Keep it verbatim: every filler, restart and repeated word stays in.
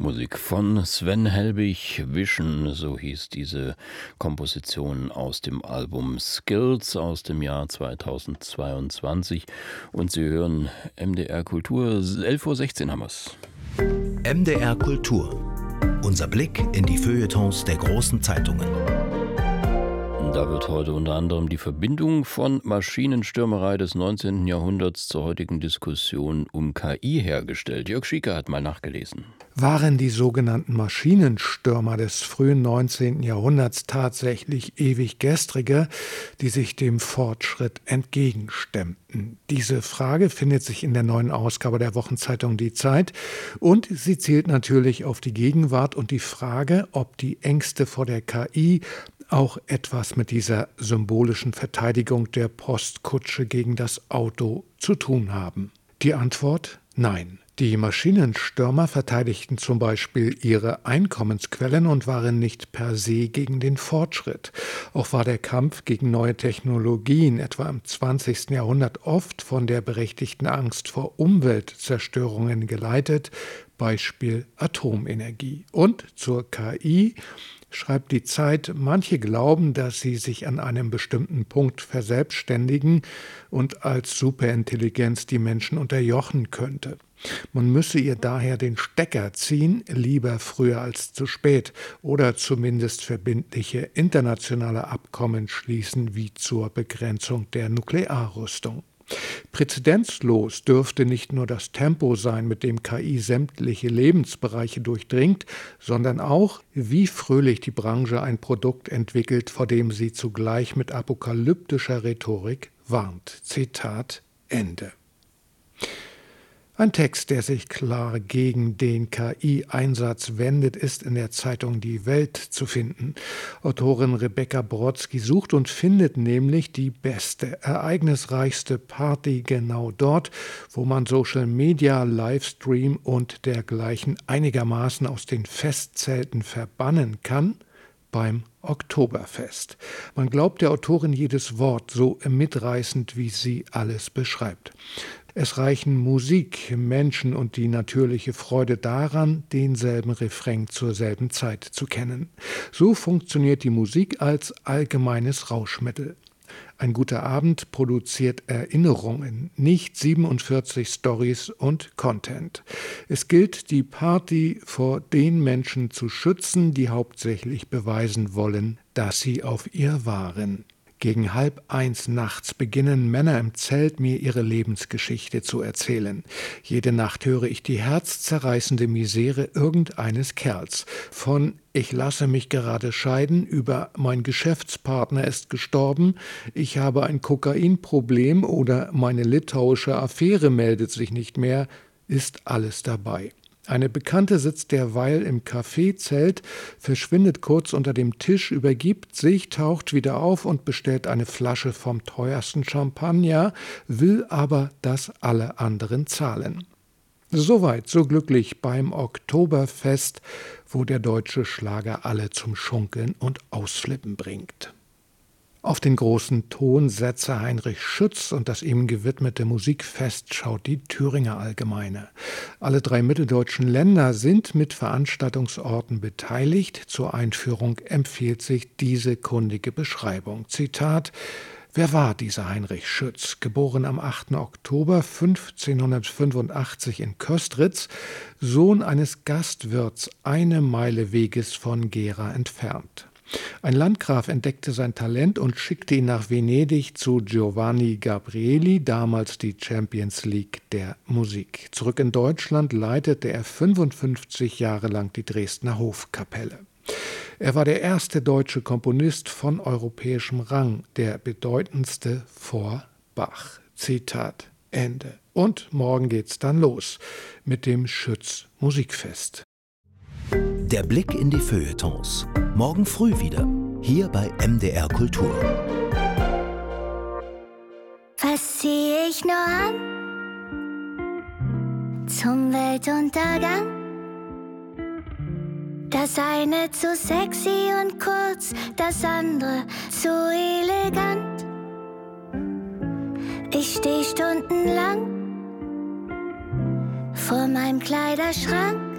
Musik von Sven Helbig, Vision, so hieß diese Komposition aus dem Album Skills aus dem Jahr zweitausendzweiundzwanzig. Und Sie hören M D R Kultur, elf Uhr sechzehn haben wir's. M D R Kultur. Unser Blick in die Feuilletons der großen Zeitungen. Da wird heute unter anderem die Verbindung von Maschinenstürmerei des neunzehnten Jahrhunderts zur heutigen Diskussion um K I hergestellt. Jörg Schieker hat mal nachgelesen. Waren die sogenannten Maschinenstürmer des frühen neunzehnten Jahrhunderts tatsächlich ewig gestrige, die sich dem Fortschritt entgegenstemmten? Diese Frage findet sich in der neuen Ausgabe der Wochenzeitung Die Zeit und sie zielt natürlich auf die Gegenwart und die Frage, ob die Ängste vor der K I auch etwas mit dieser symbolischen Verteidigung der Postkutsche gegen das Auto zu tun haben. Die Antwort: Nein. Die Maschinenstürmer verteidigten zum Beispiel ihre Einkommensquellen und waren nicht per se gegen den Fortschritt. Auch war der Kampf gegen neue Technologien, etwa im zwanzigsten Jahrhundert, oft von der berechtigten Angst vor Umweltzerstörungen geleitet, Beispiel Atomenergie. Und zur K I schreibt die Zeit, manche glauben, dass sie sich an einem bestimmten Punkt verselbstständigen und als Superintelligenz die Menschen unterjochen könnte. Man müsse ihr daher den Stecker ziehen, lieber früher als zu spät, oder zumindest verbindliche internationale Abkommen schließen, wie zur Begrenzung der Nuklearrüstung. Präzedenzlos dürfte nicht nur das Tempo sein, mit dem K I sämtliche Lebensbereiche durchdringt, sondern auch, wie fröhlich die Branche ein Produkt entwickelt, vor dem sie zugleich mit apokalyptischer Rhetorik warnt. Zitat Ende. Ein Text, der sich klar gegen den K I-Einsatz wendet, ist in der Zeitung Die Welt zu finden. Autorin Rebecca Brodsky sucht und findet nämlich die beste, ereignisreichste Party genau dort, wo man Social Media, Livestream und dergleichen einigermaßen aus den Festzelten verbannen kann: beim Oktoberfest. Man glaubt der Autorin jedes Wort, so mitreißend, wie sie alles beschreibt. Es reichen Musik, Menschen und die natürliche Freude daran, denselben Refrain zur selben Zeit zu kennen. So funktioniert die Musik als allgemeines Rauschmittel. Ein guter Abend produziert Erinnerungen, nicht siebenundvierzig Stories und Content. Es gilt, die Party vor den Menschen zu schützen, die hauptsächlich beweisen wollen, dass sie auf ihr waren. Gegen halb eins nachts beginnen Männer im Zelt, mir ihre Lebensgeschichte zu erzählen. Jede Nacht höre ich die herzzerreißende Misere irgendeines Kerls. Von „Ich lasse mich gerade scheiden" über „Mein Geschäftspartner ist gestorben", „Ich habe ein Kokainproblem" oder „Meine litauische Affäre meldet sich nicht mehr", ist alles dabei. Eine Bekannte sitzt derweil im Kaffeezelt, verschwindet kurz unter dem Tisch, übergibt sich, taucht wieder auf und bestellt eine Flasche vom teuersten Champagner, will aber, dass alle anderen zahlen. Soweit, so glücklich beim Oktoberfest, wo der deutsche Schlager alle zum Schunkeln und Ausflippen bringt. Auf den großen Ton setze Heinrich Schütz und das ihm gewidmete Musikfest schaut die Thüringer Allgemeine. Alle drei mitteldeutschen Länder sind mit Veranstaltungsorten beteiligt. Zur Einführung empfiehlt sich diese kundige Beschreibung. Zitat: Wer war dieser Heinrich Schütz? Geboren am achten Oktober fünfzehnhundertfünfundachtzig in Köstritz, Sohn eines Gastwirts, eine Meile Weges von Gera entfernt. Ein Landgraf entdeckte sein Talent und schickte ihn nach Venedig zu Giovanni Gabrieli, damals die Champions League der Musik. Zurück in Deutschland leitete er fünfundfünfzig Jahre lang die Dresdner Hofkapelle. Er war der erste deutsche Komponist von europäischem Rang, der bedeutendste vor Bach. Zitat Ende. Und morgen geht's dann los mit dem Schütz Musikfest. Der Blick in die Feuilletons. Morgen früh wieder, hier bei M D R Kultur. Was zieh ich nur an zum Weltuntergang? Das eine zu sexy und kurz, das andere zu elegant. Ich steh stundenlang vor meinem Kleiderschrank